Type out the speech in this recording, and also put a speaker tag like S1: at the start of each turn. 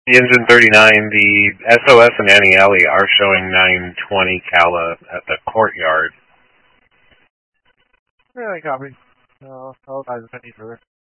S1: The engine 39, the SOS and Annie Alley are showing 920 Cala at the courtyard.
S2: Really, copy. I'll advise if I need further.